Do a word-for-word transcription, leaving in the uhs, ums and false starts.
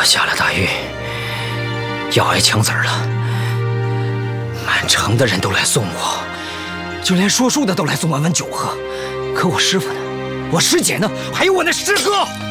下了大狱，要挨枪子儿了。满城的人都来送我，就连说书的都来送我碗酒喝。可我师傅呢？我师姐呢？还有我那师哥！